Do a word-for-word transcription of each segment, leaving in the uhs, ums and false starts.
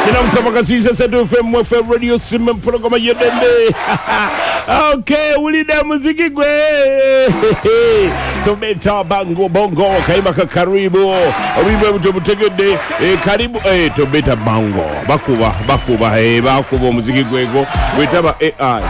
Kina msama kasisa setu F M F M Radio Simen Programa Yedende. Okay, ulida muziki gwe. Tobeta bango bongo kaima kakaribu. Obibe mtu mutegede e karibu e tobeta bango. Bakuba bakuba e bakuba muziki gwego. Wetaba A I.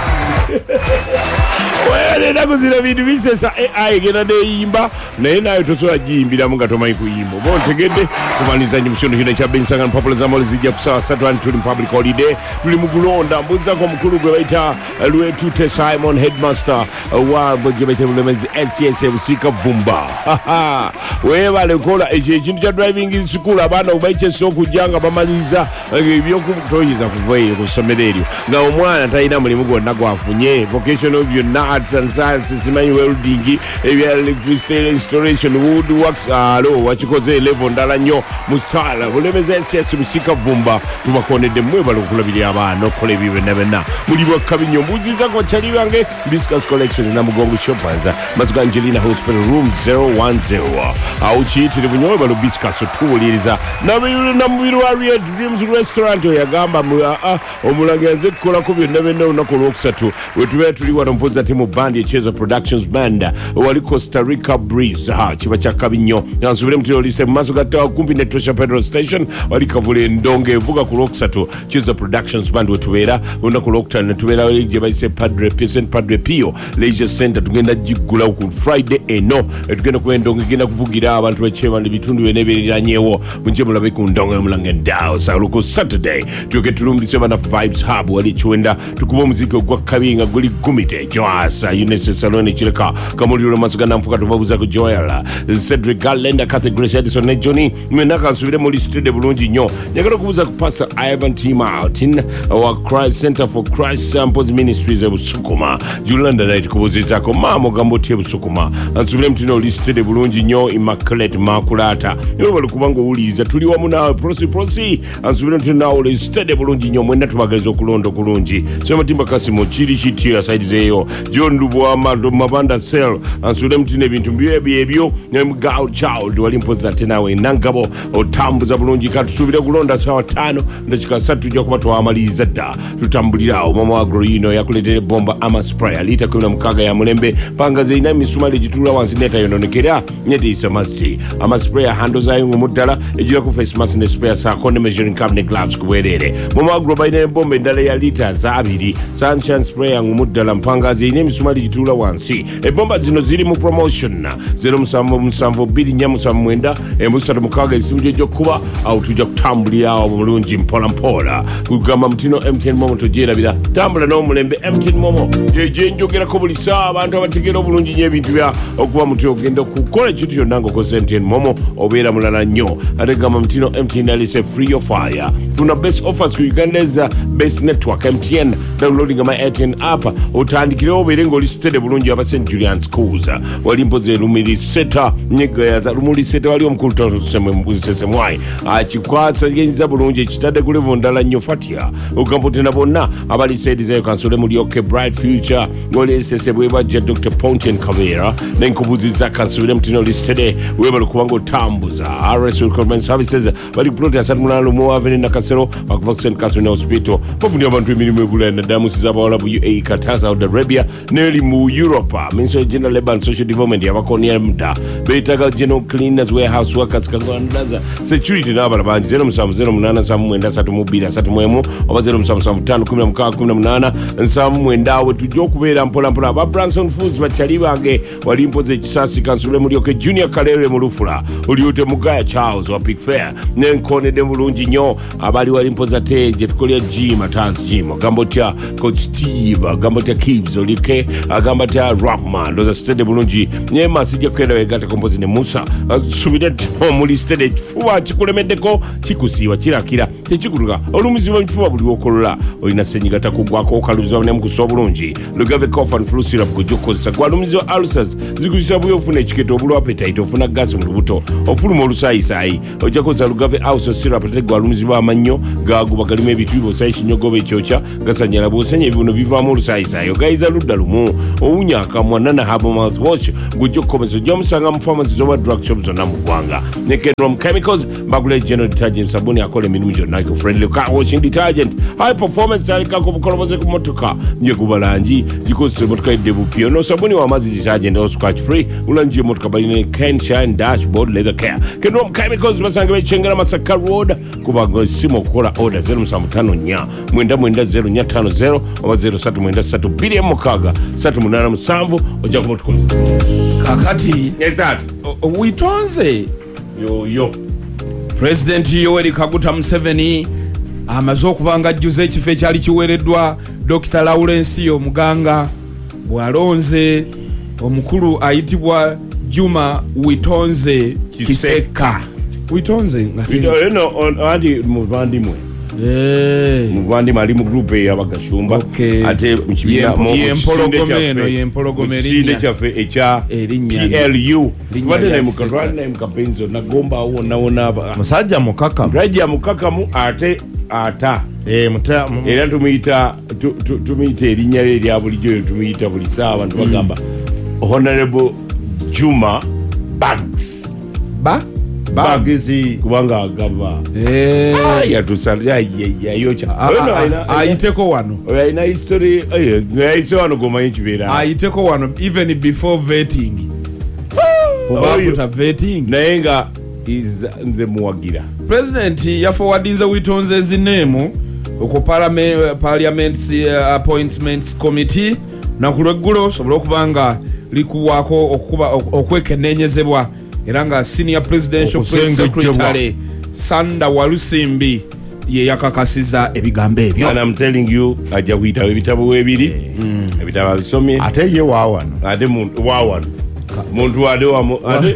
Wele na kuzina vidu visesa A I gena de imba na ina yotosoa jimbila munga tomai kuimbo bon tegede kumaliza njimushono hina cha bensanga na popular zamoli zijia kusawa satuani tuli public holiday tuli mugulonda mbuza kwa mkulu gwe waita luwe tute Simon Headmaster wa mbuja waita ulemezi S C S usika vumba haha wewa lekola eche chintu cha driving school abana ubaiche soku janga bamaliza yoku kutoyiza kuvaye kusomererio nga umwana taina muli mugu wanagwa afunye vocation of your arts and sciences simanyi welding ebya electricity installation woodworks alo wachikoze level ndala nyo musala ulemeza S S musika vumba tubakonede mwe balokulabiri abana okole bibe nabena muri bakabinyo mbuzi zako chali bange Biscuits collection na mugongo shoppers masuka Angelina Hospital room zero one zero au chiti libunyo balo Biscuits otuliriza na biru na mubiru wa Red Dreams restaurant yagamba mu a omulangeze kola ko byenabena unakolo okusatu wetuwe tuliwa nompoza timu bandi Chezo Productions Band wali Costa Rica Breeze ha chiba cha kabinyo yansubire mtiro liste maso gata kumbi netosha Pedro Station wali kavule ndonge vuga kulokusatu Chezo Productions Band wetuwera una kulokta netuwera wali jebaise Padre Pisen Padre Pio Leisure Center tugenda jigula ku Friday eno tugenda kuendonge genda kuvugira abantu bechema ndi bitundu benebelira nyewo munjemula beku ndonge mulange ndao saluko Saturday tuke tulumbise bana Vibes Hub wali chuenda tukubo muziki gwa kabinga guli gumite joasa Unese Salone Chileka Kamuliro Masugana Mfuka Tubabuza ku Joella Cedric Galenda Cathy Grace Edison na Johnny Mwenaka nsubire muri studio bulungi nyo nyagala kubuza ku Pastor Ivan T. Martin wa Christ Center for Christ Samples Ministries of Sukuma Julanda night kubuziza ko mamo gambotie busukuma nsubire mtino li studio bulungi nyo Immaculate Makulata yo balikubango uliza tuli wa muna prosi prosi nsubire mtino li studio bulungi nyo mwenda tubagalizo kulondo kulungi sema timba kasimo chiri chitira side zeyo John Lubo amado mabanda sell ansule mtine bintu mbye ebyo nemgao child walimpoza tenawe nangabo otambuza bulungi katusubire kulonda sawa tano ndachika satu jo kuba twamaliza da tutambulirawo mama agro yino yakuletere bomba ama spray lita kuna mkaga ya mulembe panga zeina misumali jitula wansi neta yononekera nyeti isamasi ama spray handles ayo ngumudala ejira ku face mask ne spray sa konde measuring cabinet gloves kuwerere mama agro baine bomba ndala ya lita za abiri sunshine spray ngumudala mpanga zeina misumali jitula wansi e bomba zino ziri mu promotion zero musambo musambo bili nyamu samwenda e musatu mukaga isuje jo kuba au tuja kutambulira abo bulungi mpola mpola kugamba mtino M T N Momo tojera bila tambula no mulembe M T N Momo jeje njogera ko bulisa abantu abategera bulungi nye bintu bya okuba mutyo ogenda kukola kitu kyo nango ko M T N Momo obera mulala nnyo ate gamba mtino M T N ali se free of fire tuna best offers ku Ugandeza best network M T N downloading my M T N app utandikire obere ngo listed bulungi aba Saint Julian Schools walimpoze lumiri seta nyega ya za lumiri seta wali omkulto tusemwe mbuzese mwai achikwatsa genza bulungi kitade kule vondala nnyo fatia ukampote na bonna abali said ze kansole muri okay bright future ngole sese bweba je Doctor Pontian Kavera nenkubuziza kansole mtino listed weba lukubango tambuza R S Recruitment Services bali protest atmunalo mo avene na kasero vaccine kasino hospital pofundi abantu emirimu ebula na damu sizaba wala bu U A E Qatar Saudi Arabia neli mu Europe Ministry of General Labor and Social Development yabakonia mda beitaga general cleaners warehouse workers kangwandaza security nabala banji zero musamu zero munana samu mwenda satu mubira satu mwemu oba zero musamu samu tano kumi na mkaga kumi na munana nsamu mwenda we tujo kubera mpola mpola ba Branson Foods bachali bange walimpoze kisasi kansule muri oke Junior Kalere mulufula uliote mugaya Charles wa Big Fair nenkone de mulungi nyo abali walimpoza teje tukolia gym atans gym gambotya coach Steve gambotya Kibs olike agambotya Rockman doza stede bulungi nyema sije kwenda wegata kompozi ne Musa subide muri stede fuwa chikulemedeko chikusiwa kirakira techikuruka olumizi wa mfuwa buli okolola olina senyiga takugwako okaluza ne mukuso bulungi lugave cough and flu syrup kujokoza kwa olumizi wa ulcers zikuisa buyo ofuna chiketo bulu appetite ofuna gas mu lubuto ofuluma olusayi sayi ojakoza lugave ulcer syrup tegwa olumizi wa amanyo gaguba kalime bitu bo sayi kinyogobe chocha gasanyala bo senye bibuno bivamo olusayi sayi gaiza luddalu lumu owunya akamwa nana habo mouthwash ngujja okukomeza ojja musanga mu pharmacies oba drug shops zonna mu ggwanga ne Kendrom Chemicals bagula general detergent sabuni akola emirimu gyonna eco friendly car washing detergent high performance alikako bukoloboze ku motoka nje kubalangi gikozesa emotoka eddebupiyo no sabuni w'amazzi detergent o scratch free ulangi emotoka balina Ken Shine dashboard leather care Kendrom Chemicals basanga bechengera Masaka Road kubanga simu okukola order zero seven five nine mwenda mwenda zero nine five zero oba zero three mwenda three bbiri mukaga three munana musanvu ojja kumutukoza kakati exact witonze yo yo President Yoweri Kaguta Museveni amaze okubanga ajjuza ekifo ekyali kiweereddwa Doctor Lawrence Omuganga bwalonze omukulu ayitibwa Juma Witonze Kiseka Witonze no andi muvandimwe eh muvandimwe ali mu group y'abagashumba ate mu kibiina mu yempologomeno yempologomeno kyafe ekya P L U wadde mu karwana mu kapenzo nagomba wona wona musajja mukaka rajja mukakamu ate ata eh muta era tumuyita tumuyita erinnya lya bulijjo tumuyita buli saa abantu bagamba Honorable Juma Bags ba bagizi kubanga agaba eh yatusalya yayocha ayiteko wano ina history eh yaise wano goma inchibera ayiteko wano even before vetting after vetting nayenga is nze muwagira president ya forwardinze Witonze zinemu ku parliament's uh, appointments committee na kulwegulo sobola okubanga likuwako okuba okwekenenyezebwa era nga senior presidential press secretary Sanda Walusimbi ye yakakasiza ebigambo ebyo. And I'm telling you ajja kuita ebitabo webiri ebitabo bisomye ate ye wawano ate muntu wawano muntu ade wa ate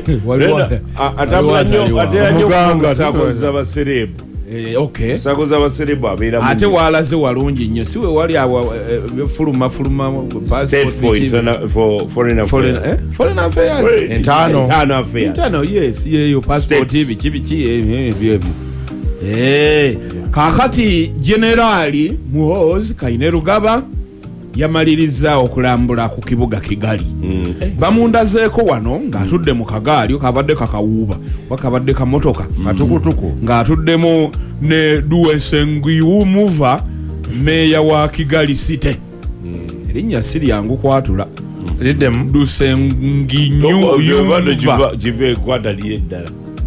atabula nyo ate muganga sakoza baserebu eh okay sakoza baserebu abera ate walaze walungi nnyo siwe wali awa fuluma fuluma passport for internal for foreign affairs eh foreign affairs internal internal affairs internal yes ye yo passport hivi kibichi ebyo ebyo eh kakati generali Muhoozi Kainerugaba yamaliriza okulambula ku kibuga Kigali mm. bamundazeeko wano ng'atudde mu kagaali kabadde kakawuuba wakabadde ka motoka katukutuku ng'atuddemu ne Duwesengiumuva meya wa Kigali City mm. erinnya siri yangu kwatula liddemu Duwesengiumuva jive kwadaliye ddala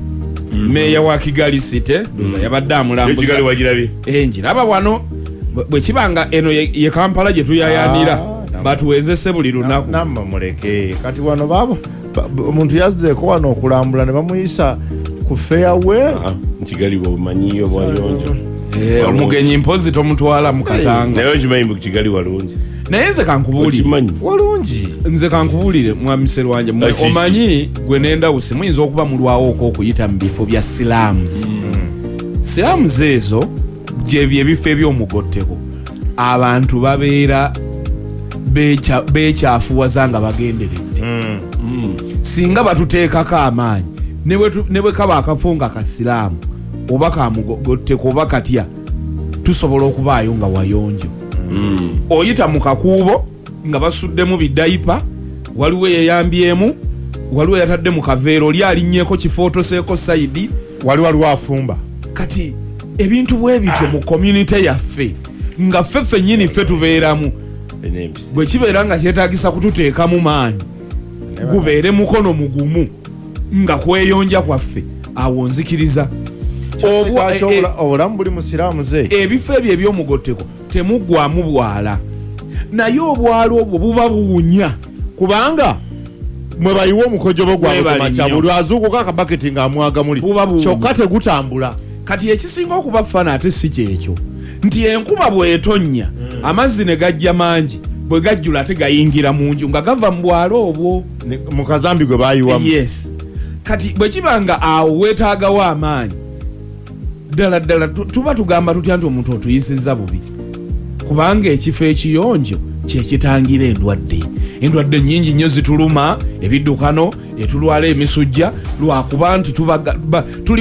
meya wa Kigali City duza yabadde amulambuza Kigali wagirabe enjiraba wano bwe kibanga eno ye, ye Kampala gye tuyayanira ah, batuwezese buli lunaku namma muleke kati wano babo omuntu yazzeeko wano okulambula ne bamuyisa ku farewell ah, Kigali bomanyiyo bwayonjo eh omugenyi mpozi tomutwala mu Katanga nayo kimanyi mu Kigali walungi naye nze kankubulire walungi nze kankubulire mwamisero wanje omanyi gwe nenda usi muyinza okuba mulwawo okuyita mu bifo bya Slums mm. Slums ezo je bye bifo ebyomugotteko abantu babeera becha bechafuwaza nga bagenderedde mm. mm. singa batuteekako amaanyi ne bwe kaba akafunga ka Islamu oba kamugotteko oba katya tusobola okubaayo nga wayonjo mm. oyita mu kakuubo nga basuddemu bidaipa waliwo yeyambyemu waliwo yatadde mu kaveero oli alinnyeeko kifootoseeko saidi wali waliwo afumba kati ebintu bwe bityo mu community yaffe nga ffe ffennyini ffe tubeeramu bwe kibeera nga kyetaagisa kututeekamu maanyi gubeere mukono mugumu nga kweyonja kwaffe awo nzikiriza obulamu buli musiraamu ze ebifo ebyo ebyomugotteko temuggwamu bwala naye obwala obwo buba buwunya kubanga mwe bayiwa omukojobo gwabwe macha buli azuukuka akabaketi ng'amwaga muli kyokka tegutambula kati ekisinga okubafana ate si kyekyo nti enkuba bw'etonnya mm. amazzi ne gajja mangi bwe gajjula ate gayingira mu nju nga gava mu bwalo obwo mu kazambi gwe bayiwamu yes kati bwe kibanga awo weetaagawo amaanyi ddala ddala tuba tugamba tutya nti omuntu otuyisizza bubi kubanga ekifo ekiyonjo kyekitangira endwadde endwadde nnyingi nnyo zituluma ebiddukano etulwala emisujja lwakuba nti tuli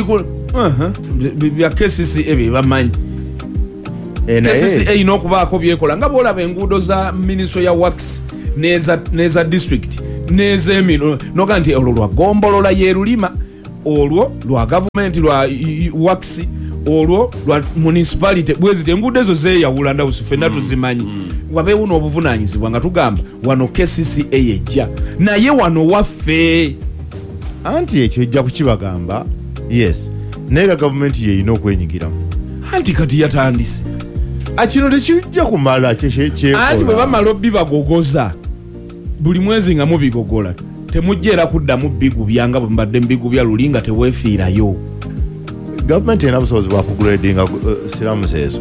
bya K C C A bamanyi K C C A ino okubaako byekola nga bwolaba enguudo za ministry ya works neza neza district neza emino noga nti olwo lwa gombolola yerulima olwo lwa government lwa works olwo lwa municipality bwezi enguudo ezo zeeyawula ndawusi ffenna tuzimanyi mm. wabeewo n'obuvunanyizibwa nga tugamba wano K C C A ejja naye wano waffe anti ekyo ejja kukibagamba yes naye gavumenti yeyina okwenyigiramu anti kati yatandise akino tekijja kumala kyekola anti bwe bamala obbi bagogoza buli mwezi nga mubigogola temujja era kuddamu bigubya nga bwe mbadde mbigubya luli nga teweefiirayo gavumenti erina obusobozi bwa kugradinga uh, siramu ezo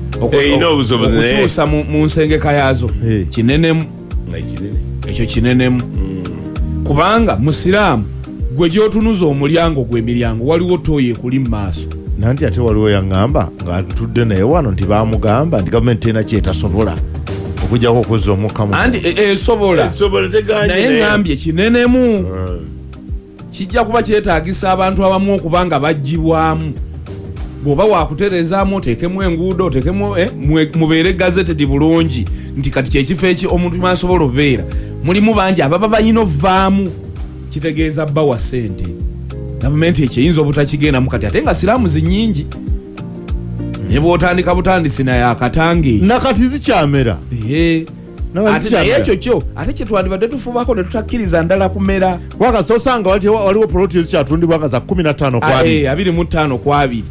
okukyusa mu nsengeka yaazo hey. kinenemu ekyo kinenemu mm. kubanga musiraamu gwe gyotunuza omulyango gw'emiryango waliwo toyi ekuli mu maaso nanti ate waliwo yaŋŋamba nga ntudde naye wano nti baamugamba nti gavumenti terina kyetasobola okujjako okuzza omukka mu anti esobola naye ŋŋambye kinenemu kijja kuba kyetaagisa abantu abamu okubanga baggibwamu bw'oba waakutereezaamu oteekemu enguudo oteekemu eh, mubeere gazetedi bulungi nti kati kyekifo eki omuntu mwasobola obeera mulimu bangi ababa balina ovaamu kitegeeza bba wa ssente gavumenti ekyo eyinza obutakigendamu kati ate nga siraamuzi nnyingi ne bw'otandika butandisi naye akatange nakati zikyamera ate naye ekyo kyo ate kyetwandibadde tufubako ne tutakkiriza ndala kumera wakati osanga waliwo poloti ezikyatundibwa nga za kumi na ttaano ku abiri abiri mu ttaano ku abiri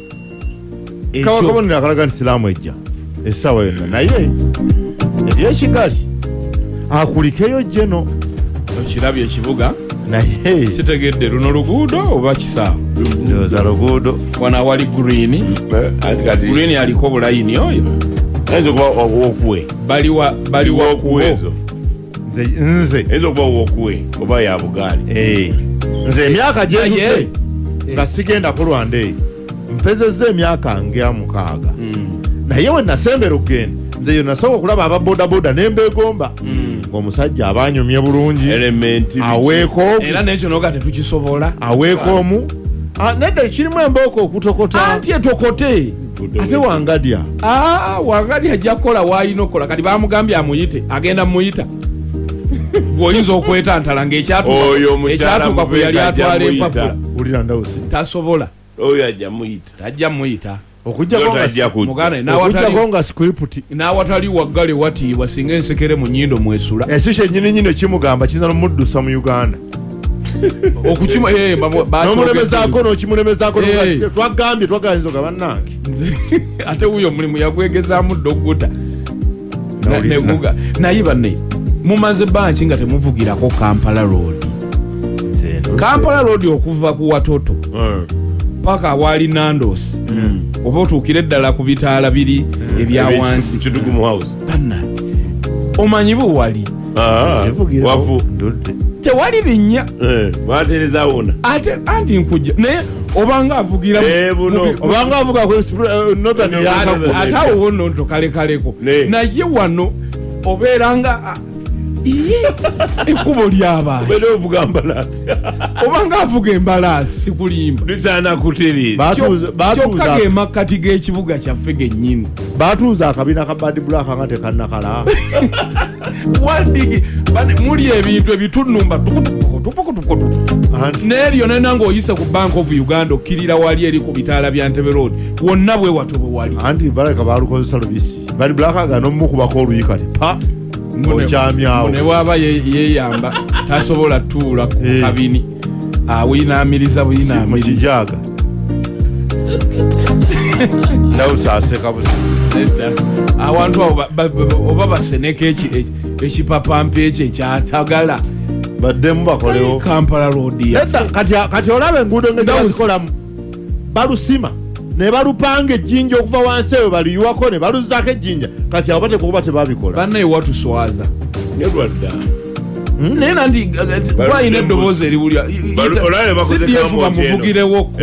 kabonero akalaga nti siraamu ejja essaawa yonna naye ebyekigali akulikeyo jeno okirabye ekibuga naye sitegedde luno luguudo oba kisaawa ndowooza luguudo wana wali green green aliko bulayini oyo ayinza okuba wokuwe baliwa baliwa kuwezo nze ayinza okuba wokuwe oba ya bugaali nze emyaka gyentute nga sigenda kulwanda eyo mpezezza emyaka nga mukaaga naye we nasembera okugenda nze yo nasooka okulaba ababodaboda nembeegomba ng'omusajja abanyumye bulungi aweeka omu era nekyo noga tetukisobola aweeka omu nedda ekirimu embooko okutokota anti etokote ate wangadya wangadya ajja kukola wayina okukola kati bamugambye amuyite agenda mumuyita gweoyinza okwetantala ng'ekyatuuka kwe yali atwala empapula ulira ndawusi tasobola oyo ajja muyita tajja muyita okujjako nga script n'awatali waggale watiibwa singa ensekere mu nnyindo mwesula ekyo kyennyini nnyindo kimugamba kiyinza n'omuddusa mu Uganda n'omulemezaako n'okimulemezaako twagambye twaganyizoga bannange ate wuyo omulimu yagwegezaamu dda ogguta naye banne mumaze banki nga temuvugirako Kampala Road Kampala Road okuva ku Watoto paka wali Nandos oba otuukire ddala ku bitaala biri ebya wansi banna omanyi buwali tewali binnya batereza wona ate anti nkujja naye obanga avugira obanga avuga ku northern ate awo wonno tokalekaleko naye wano obeeranga ekkubo ly'abantu obeera ovuga mbalaasi obanga avuga embalaasi sikulimba lisaana kuterera kyokka ge makkati g'ekibuga kyaffe gennyini baatuuza akabiina ka Bad Black nga tekannakala wadigi muli ebintu ebitunumba tukutukutukutukutu n'eryo nena ng'oyise ku Bank of Uganda okkirira wali eri ku bitaala bya Ntebe Road wonna bwe watyo bwe wali anti baleka baalukozesa lubisi Bad Black aga n'omukubako oluyi kati pa okyamyawo ne bwaba yeyamba tasobola tuula ku kabini awinaamiriza buyinaamiriza ndawusaaseka busi awantu awo oba baseneka ekipapampa ekyo ekyatagala baddemu bakolewo Kampala Road kati olaba enguudo ngezibazikolamu balusima ne balupanga ejjinja okuva wansi eyo baliyuwako ne baluzaako ejjinja kati abo batekuba tebabikola bannaye watuswaza nedwadda naye nanti gwayina eddoboozi eriwulya C D F bamuvugirewokko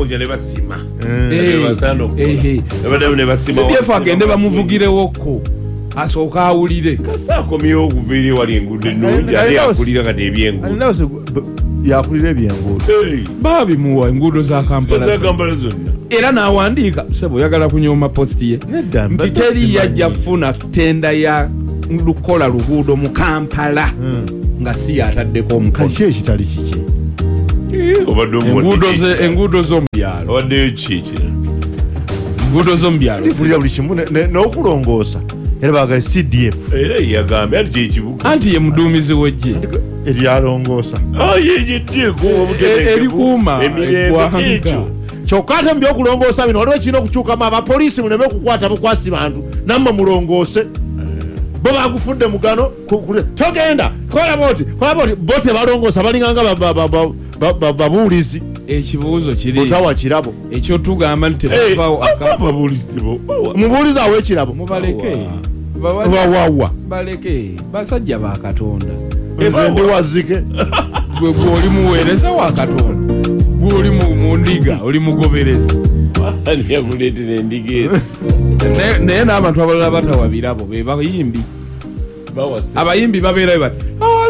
C D F agende bamuvugirewokko asooka awulire akomyewo okuviiri wali enguudo ennungi ate yakulira kati ebyenguudo yakulira ebyenguudo baabimuwa enguudo za Kampala zonna era n'awandiika sebo oyagala kunyooma positi ye nti teri yajja funa tenda ya lukola luguudo mu Kampala nga si yataddeko omukono kaki ekitali kiki enguudo ze enguudo z'omubyalo waddeyo kiki enguudo z'omubyalo ndipulira buli kimu n'okulongoosa era baga C D F era yagambye ati kyekibuga anti ye muduumizi w'eggye eryalongoosa yeyeddeko erikuuma eggwanga kyokka ate mu byokulongoosa bino waliwo kirina okukyukamu abapoliisi muleme kukwata bukwasi bantu nammwe mulongoose bo bagufudde mugano togenda kola boti kola boti bo tebalongoosa balinganga babuulizi ekibuuzo kiri otawa kirabo ekyo tugamba nti mubuulizi awo ekirabo mubaleke wawawa baleke basajja ba Katonda nze ndi wazike gwe gwoli muweereza wa Katonda gwoli mu ndiga oli mugoberezi yakuleetera endiga naye n'abantu abalala batawa birabo be bayimbi abayimbi babeerayo bati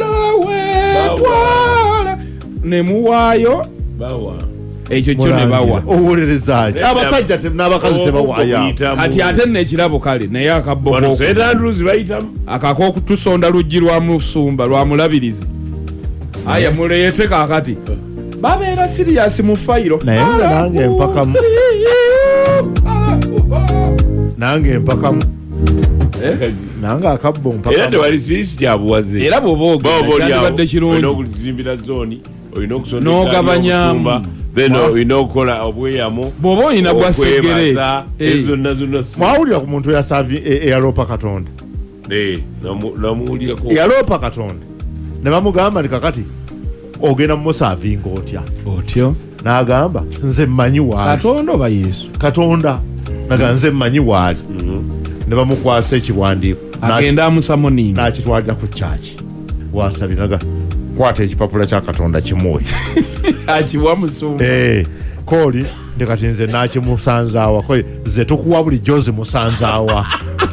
olawetwala ne muwaayo ekyo kyo ne bawa owulerezaaki abasajja n'abakazi tebawaayo kati ate nekirabo kale naye akakokutusonda luggi lwa musumba lwa mulabirizi aya muleete kakati babeera siriyasi mu fayiro naye nga nange empakamu nange empakamu nange akabbo mpaka tewali sirisi kyabuwaze era bw'oba ogyandibadde kirungi okuzimbira zooni olina okusonda n'ogabanyamu then olina okukola obweyamu bw'oba olina gwa segereeti zonna zonna mwawulira ku muntu eyasavi eyaloopa Katonda namuwulirako eyaloopa Katonda ne bamugamba ni kakati ogenda mumusaavinga otya otyo n'agamba nze mmanyi waali Katonda oba Yesu Katonda naga nze mmanyi waali ne bamukwasa ekiwandiiko agenda amusamo nini n'akitwalira ku kyaki wasabye naga kwata ekipapula kya Katonda kimuwe akiwa musumba eh koli ndi kati nze nakimusanzaawa ko ze tukuwa bulijjo zimusanzaawa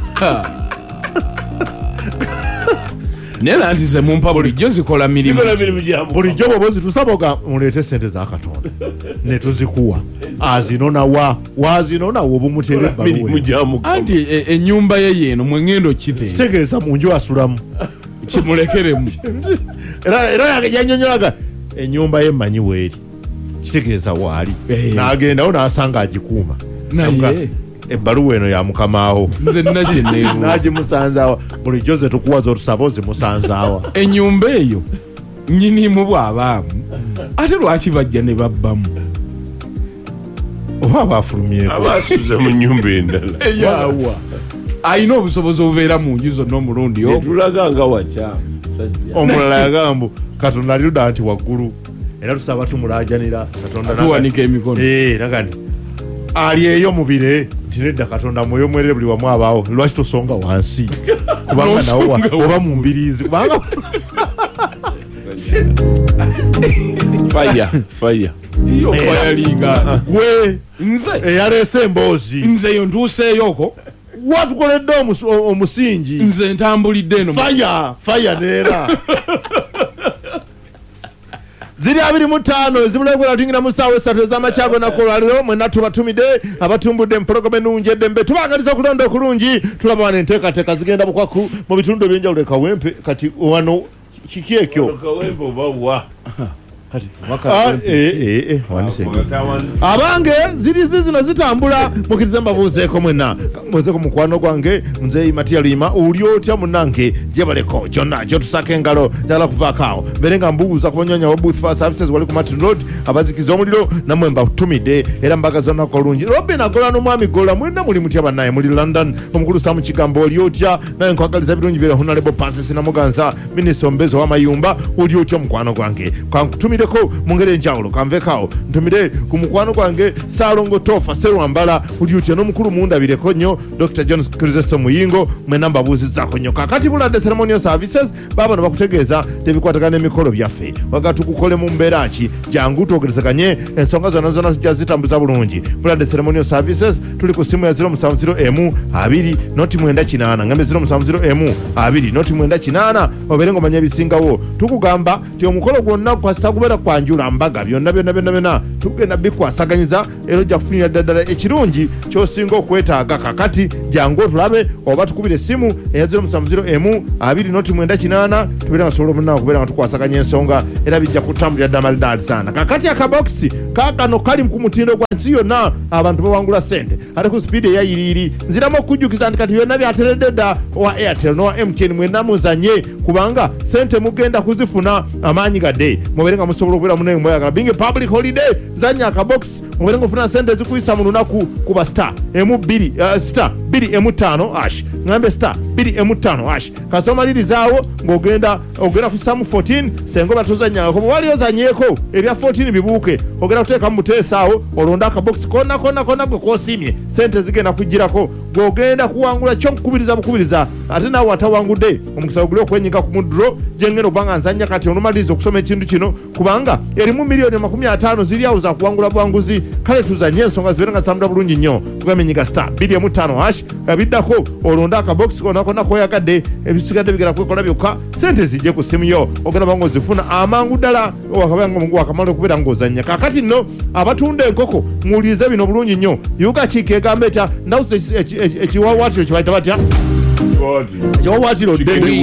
nena nti ze mumpa bulijjo zikola mirimu bulijjo bwoba zitusaboga muleete sente za Katonda ne tuzikuwa azinona wa wazinona wo bumutere ebbaluwa anti ennyumba ye yeeno mwengendo kite kitegeeza mu nju asulamu kimulekeremu era era yanyonyolaga ennyumba ye mmanyi weeri kitegeeza waali n'agendawo n'asanga agikuuma naye ebbaluwa eno ya mukamaawo nze nakyenneebu n'agimusanzaawa bulijjo ze tukuwa zotusaba ozimusanzaawa ennyumba eyo nnyinimu bw'abaamu ate lwaki bajja ne babbamu oba abafulumyeko abasuze mu nnyumba endala eyawa ayina obusobozi obubeera mu nju zonna omulundi tulaga nga wakyamu omulala yagamba Katonda aliruda nti waggulu era tusaba tumulajanira Katonda tuwanika emikono naga nti ali eyo mubire nti nedda Katonda mwoyo mwerere buli wamu abaawo lwaki tosonga wansi kubanga nawo oba mu mbiriizi kubanga faya faya iyo fayalinga gwe nze eyaleese emboozi nze yo ntuuseeyoko watukoledde omusingi nze ntambulidde eno faya faya neera ziri abiri mu ttaano ezimulengera tuyingira mu ssaawa essatu ez'amakyago nakolwaliro mwena tubatumidde abatumbudde mu pologomu ennungi eddembe tubangaliza okulonda okulungi tulaba wano enteekateeka zigenda bukwaku mu bitundu ebyenjawulo ekawempe kati wano kiki ekyo abange ziri zizino zitambula mukirize mbabuuzeeko mwena mbuzeeko mukwano gwange nze Matiya Luyima oli otya munnange gyebaleko kyonna kyotusaka engalo njagala kuvaako awo mbere nga mbuuza ku banyonya wa Booth Fire Services wali ku Martin Road abazikiza omuliro nammwe mbatumidde era mbagaza olunaku olungi Robin agola n'omwami Gola mwenna muli mutya bannaye muli London omukulu Sam Kigambo oli otya naye nkwagaliza birungi bira Honorable Pansis Namuganza Minisita Ombezo w'Amayumba oli otya mukwano gwange kankutumideko mu ngeri enjawulo kanveekaawo ntumire ku mukwano gwange Saalongo Tofa Serwambala oli otya n'omukulu mundabireko nnyo Doctor John Krizesto Muyingo mwena mbabuuzizzaako nnyo kakati buladde Ceremonial Services baaba no bakutegeeza tebikwatagana n'emikolo byaffe waga tukukole mu mbeera ki jangu twogerezeganye ensonga zonna zonna tujja zitambuza bulungi buladde Ceremonial Services tuli ku simu ya zero musanvu zero emu abiri noti mwenda kinaana ngambe zero musanvu zero emu abiri noti mwenda kinaana obeere ng'omanya ebisingawo tukugamba ti omukolo gwonna kwasita kubeera kubeera kwanjula mbaga byonna byonna byonna byonna tugenda bikwasaganyiza era ojja kufunira ddala ekirungi ky'osinga okwetaaga kakati jangu otulabe oba tukubira essimu eya zero seven zero emu abiri noti mwenda kinaana tubeera nga sobola munnaawe kubeera nga tukwasaganya ensonga era bijja kutambulira ddala maridadi sana. Kakati akabokisi kaakano kali ku mutindo gwa nsi yonna abantu bawangula ssente ate ku sipiidi eyayiriiri nziramu okujjukiza nti kati byonna byateredde dda owa Airtel n'owa M T N mwenna muzanye kubanga ssente mugenda kuzifuna amaanyi gadde mubeere nga musobola okubeera munene mweyagala bingi public holiday zanya akabokisi mubeere nga ofuna ssente ezikuyisa mu lunaku kuba star emu bbiri uh, star bbiri emu ttaano ash ngambe star bbiri emu ttaano ash kasomalirizawo ng'ogenda ogenda ku samu fourteen senga oba tozanyangako bwe wali ozanyeeko ebya fourteen bibuuke ogenda kuteeka mu buteesaawo olonda akabokisi konna konna konna gwe koosimye ssente zigenda kugirako ng'ogenda kuwangula kyokukubiriza bukubiriza ate naawe atawangudde omukisa ogule okwenyika ku mudro gyengenda okubanga nzanya kati onomaliriza okusoma ekintu kino kubanga erimu miliyoni makumi ataano ziri awo za kuwangula buwanguzi kale tuzanye ensonga zibeere nga zitambula bulungi nnyo tugamenyiga star bbiri emu ttaano hash biddako olonda akabokisi konna konna koyagadde ebisigadde bigera kwekola byokka ssente zijje ku simu yo ogenda banga ozifuna amangu ddala wakamala okubeera ng'ozanya kakati nno abatunda enkoko muwulirize bino bulungi nnyo yuga kiika egamba etya ndawusa ekiwawaatiro kibayita batya ekiwawaatiro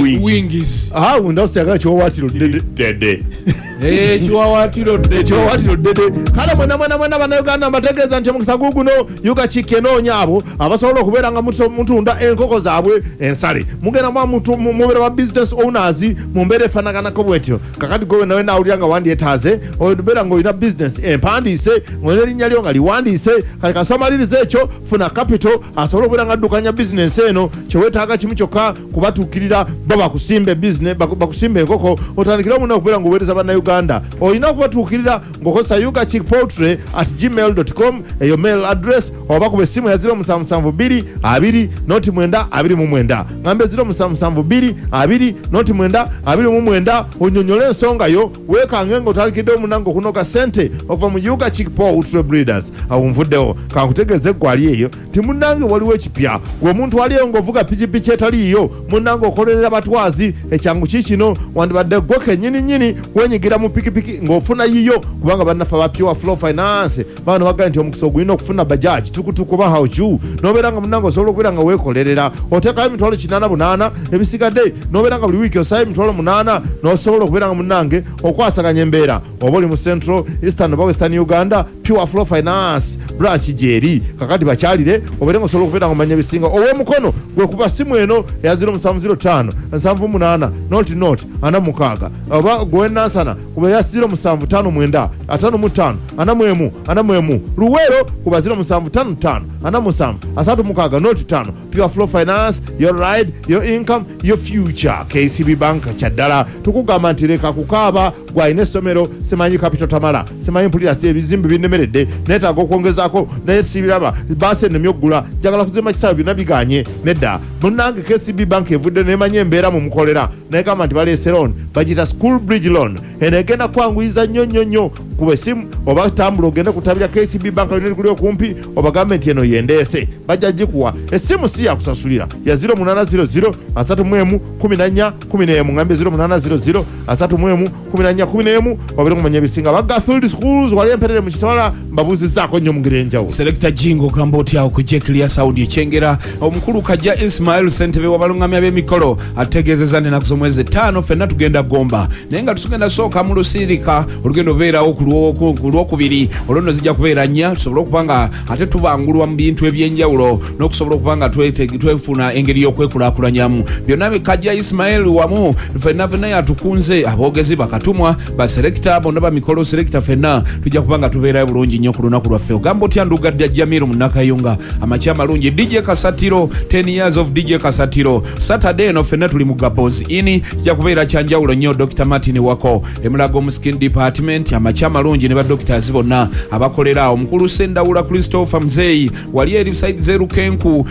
ddede ndawusa yagala ekiwawaatiro ddede ekiwawaatiro ddede kale mwena mwena mwena bannayuganda mbategeeza nti omukisa guguno yuga kiika enoonya abo abasobola okubeera nga mutunda enkoko zaabwe ensale mugenda mubeera ba business owners mu mbeera efaanaganako bwetyo kakati gwe nawe naawulira nga wandyetaaze obeera ng'olina business empandiise ng'olina erinnya lyo nga liwandiise kale kasomaliriza ekyo funa capital asobole okubeera nga addukanya business eno kyeweetaaga kimu kyokka kubatuukirira bo bakusimba business bakusimba enkoko otandikira omuna okubeera ng'oweereza bannayuganda olina okubatuukirira ng'okozesa yuga chick poultry at gmail dot com eyo mail address oba kuba essimu ya zero musanvu musanvu bbiri abiri noti mwenda abiri mu mwenda ngambe zero musanvu musanvu bbiri abiri noti mwenda abiri mu mwenda onyonyole ensonga yo weekange ng'otandikidde omunango okunoga ssente okuva mu yuga chick poultry breeders awo nvuddewo kankutegeeze gwali eyo ti munnange waliwo ekipya gwe omuntu aliyo ng'ovuga pikipiki etaliiyo munnange okolerera batwazi ekyangu kikino wandibadde gwe kennyini nnyini wenyigira mu pikipiki ng'ofuna yiyo kubanga bannaffe ba pure flow finance bano bagamba nti omukisa ogulina okufuna bajaji tukutuku ba hauju n'obeera nga munnange osobola okubeera nga weekolerera oteekayo emitwalo kinaana bunaana ebisigadde n'obeera nga buli wiiki osayo emitwalo munaana n'osobola okubeera nga munnange okwasaganya embeera oba oli mu central eastern oba western uganda pure flow finance branch gyeri kakati bakyalire obeere nga osobola okubeera nga omanya ebisinga ow'omukono gwe kuba simu eno eya zero musanvu zero ttaano nsanvu munaana noti noti ana mukaaga oba gwenansana kuba ya zero musanvu ttaano mwenda ataano mu ttaano ana mu emu ana mu emu luweero kuba zero musanvu ttaano ttaano ana musanvu asatu mukaaga noti ttaano pure flow finance your ride your income your future K C B Bank kyaddala tukugamba nti leka kukaaba gwalina essomero semanyi capital tamala semanyi mpulira si ebizimbe binnemeredde neetaaga okwongezaako naye sibiraba baasi ennemye okugula njagala kuzimba kisaawe byonna biganye nedda munnange K C B Bank evudde nemanya embeera mu mukolera naye gamba nti baleese loan bagiyita school bridge loan eno egenda kwanguyiza nnyo nnyo nnyo kuba essimu oba tambula ogende kutabira K C B Bank lino liguli okumpi obagambe nti eno yendeese bajja gikuwa essimu si yakusasulira ya zero munaana zero zero asatu mu emu kumi na nnya kumi n'emu ngambe zero munaana zero zero asatu mu emu kumi na nnya kumi n'emu obeere ng'omanya ebisinga bagga field schools wali emperere mu kitwala mbabuuzizzaako nnyo mu ngeri enjawulo Selector Jingo gamba otyawo ku Jeklia Sound ekyengera omukulu kajja Ismail Ssentebe w'abalungamya b'emikolo ategeezezza nti ennaku z'omwezi ttaano ffenna tugenda gomba naye nga tusugenda sooka mu lusirika olugendo obeerawo ku lwokubiri olwo nno zijja kubeera nnya tusobole okuba nga ate tubangulwa mu bintu eby'enjawulo n'okusobola okuba nga twefuna engeri y'okwekulaakulanyamu byonna bikajja Ismail wamu ffenna ffenna yatukunze aboogezi bakatumwa baselekita bonna bamikolo selekita ffenna tujja kuba nga tubeerayo bulungi nnyo ku lunaku lwaffe ogamba otya ndugadde Jamiru Munakayunga amakya malungi D J Kasatiro ten years of D J Kasatiro Saturday eno ffenna tuli mu Gabos ini kijja kubeera kyanjawulo nnyo Doctor Martin Wako emulago mu skin department amakya malungi ne ba doctors bonna abakolera omukulu Sendawula Christopher Mzei wali eri side zeru kenku side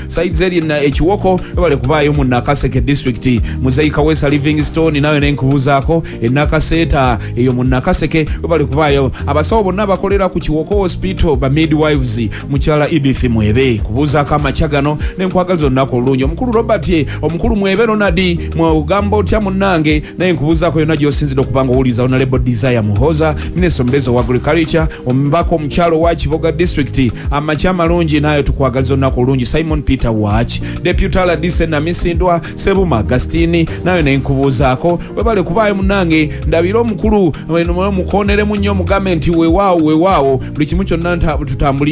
eri na ekiwoko webale kubaayo mu Nakaseke district. Muzaika West Livingstone nayo nenkubuzaako e Nakaseta eyo mu Nakaseke webale kubaayo. Abasawo bonna bakolera ku Kiwoko hospital ba midwives mukyala Edith Mwebe kubuzaako amachagano nenkwagaliza olunaku olulungi. Omukulu Robert ye omukulu Mwebe Ronadi mu gambo otya munnange naye nkubuzaako yonna gy'osinzidde okubanga owuliza Honorable Desire Muhoza Minisita Ombezo wa Agriculture omubaka omukyalo wa Kiboga district amacha malungi nayo tukwagaliza olunaku olulungi. Simon Peter Watch Deputy Aladise Namisindwa Sebuma Agastini nayo nenkubuzaako webale kubaayo munnange ndabira omukulu mukonere munnyo mugambe nti weewaawo weewaawo buli kimu kyonna tutambuli